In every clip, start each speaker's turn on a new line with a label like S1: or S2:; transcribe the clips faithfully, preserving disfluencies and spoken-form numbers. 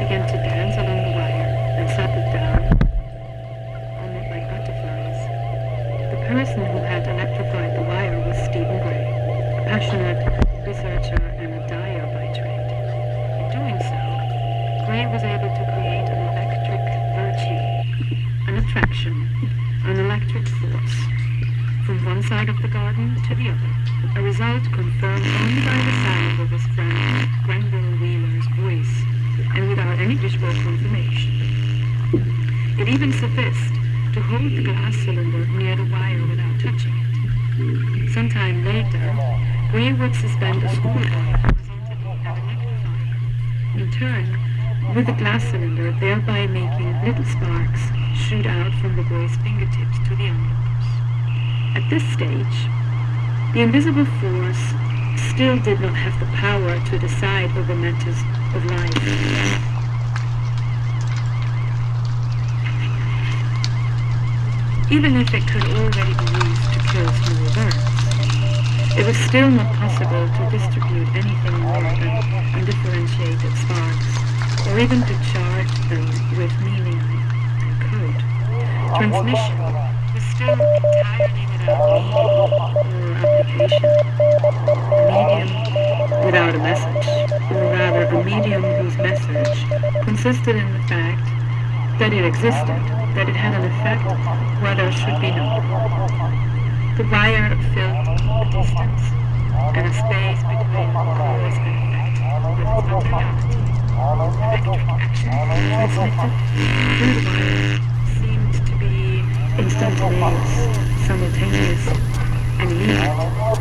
S1: began to dance along the wire and settled down on it like butterflies. The person who had electrified the wire was Stephen Gray, a passionate researcher and a dyer by trade. In doing so, Gray was able to create an electric virtue, an attraction, an electric force, from one side of the garden to the other, a result confirmed only by the sound of his friend Grenville Wheeler's voice, and without any visual confirmation. It even sufficed to hold the glass cylinder near the wire without touching it. Sometime later, Gray would suspend a screwdriver horizontally and electrify it. In turn, with the glass cylinder, thereby making little sparks shoot out from the boy's fingertips to the envelopes. At this stage, the invisible force still did not have the power to decide over matters of life. Even if it could already be used to kill small birds, it was still not possible to distribute anything more than undifferentiated sparks, or even to charge them with meaning and code. Transmission was still entirely without meaning or application. A medium without a message, or rather a medium whose message consisted in the fact that it existed, that it had an effect where there should be none. The wire filled a distance and a space between cause and effect with its materiality. Electric action transmitted through the wire seemed to be instantaneous, simultaneous, and immediate.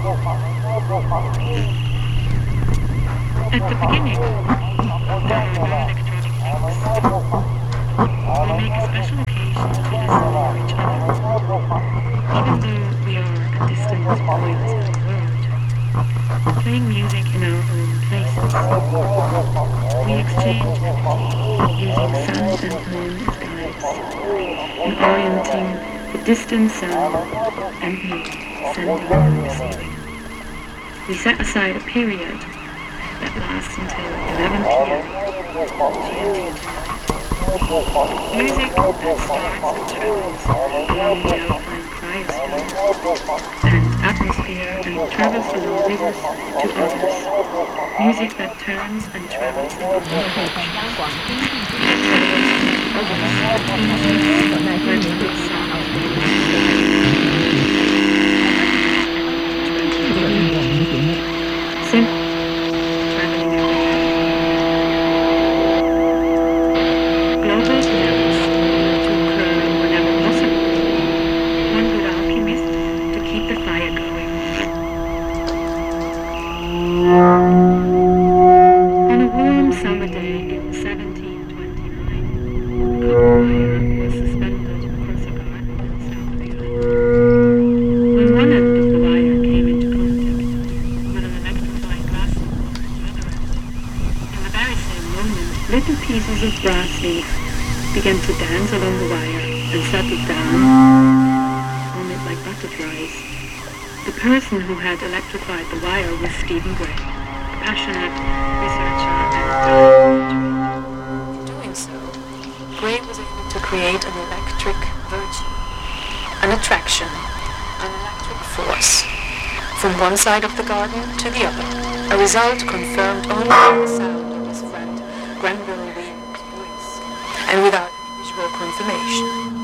S1: At the beginning, there are no electronic links. We make special occasions to listen for each other, even though we are at distant points in the world, playing music in our own places. We exchange energy using sound and tone as guides, and orienting the distant sound and mood, sending and receiving. We set aside a period that lasts until eleven p.m. G M T time. Music that starts and travels along the alpine cryosphere and atmosphere and travels along rivers to others. Music that turns and travels in the Simple, traveling everywhere. Global events to occur whenever possible. One good alchemist to keep the fire going. On a warm summer day in seventeen twenty-nine, a copper wire was suspended across a garden in South Behind. When one end of the wire came into contact with an electrified glass cylinder at the other end, in the very same moment, little pieces of brass leaf began to dance along the wire and settled down on it like butterflies. The person who had electrified the wire was Stephen Gray, a passionate researcher and a dyer. In doing so, Gray was able to create an electric virtue, an attraction, an electric force, from one side of the garden to the other, a result confirmed only by the sound of his friend Grenville Wheeler's voice, and without visual confirmation.